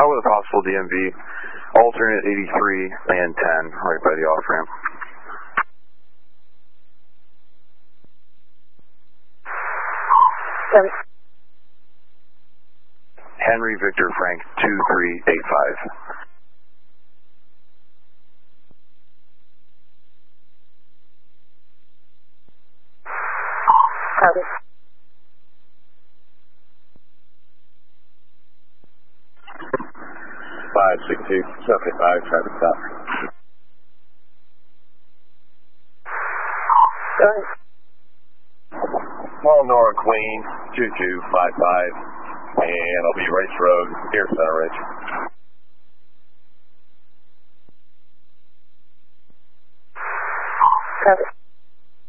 with a possible DMV, alternate 83 and 10, right by the off-ramp. Henry Victor Frank 2385. Copy. 562, 75, traffic stop. Go ahead. Small Nora Queen, 2255, and I'll be Race Road, near Center Ridge. Copy.